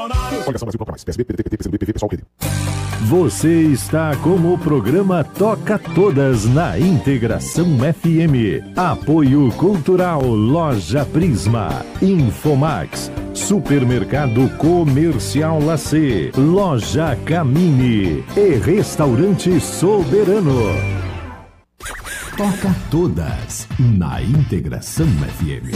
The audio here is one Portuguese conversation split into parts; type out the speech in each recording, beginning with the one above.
Você está com o programa Toca Todas na Integração FM. Apoio Cultural Loja Prisma, Infomax, Supermercado Comercial Lacê, Loja Camini e Restaurante Soberano. Toca Todas na Integração FM.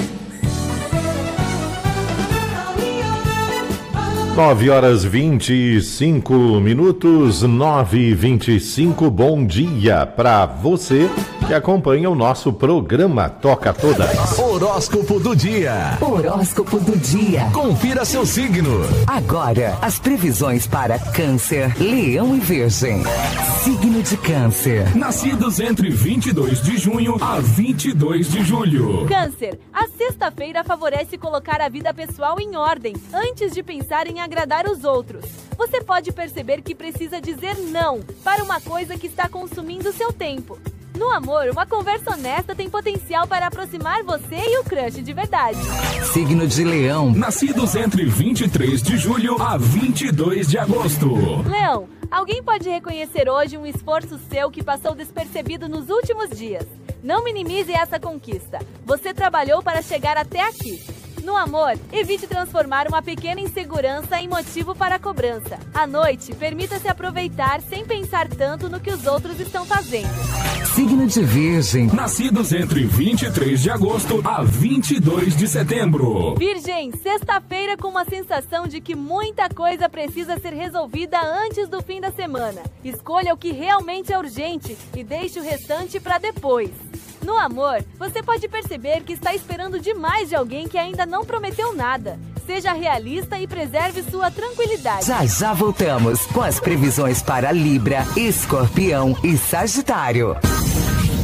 9h25, 9h25. Bom dia para você que acompanha o nosso programa Toca Todas. Horóscopo do dia. Horóscopo do dia. Confira seu signo. Agora, as previsões para Câncer, Leão e Virgem. Signo de Câncer. Nascidos entre 22 de junho a 22 de julho. Câncer, a sexta-feira favorece colocar a vida pessoal em ordem, antes de pensar em agradar os outros. Você pode perceber que precisa dizer não para uma coisa que está consumindo seu tempo. No amor, uma conversa honesta tem potencial para aproximar você e o crush de verdade. Signo de Leão. Nascidos entre 23 de julho a 22 de agosto. Leão, alguém pode reconhecer hoje um esforço seu que passou despercebido nos últimos dias. Não minimize essa conquista. Você trabalhou para chegar até aqui. No amor, evite transformar uma pequena insegurança em motivo para a cobrança. À noite, permita-se aproveitar sem pensar tanto no que os outros estão fazendo. Signo de Virgem. Nascidos entre 23 de agosto a 22 de setembro. Virgem, sexta-feira com uma sensação de que muita coisa precisa ser resolvida antes do fim da semana. Escolha o que realmente é urgente e deixe o restante para depois. No amor, você pode perceber que está esperando demais de alguém que ainda não prometeu nada. Seja realista e preserve sua tranquilidade. Já voltamos com as previsões para Libra, Escorpião e Sagitário.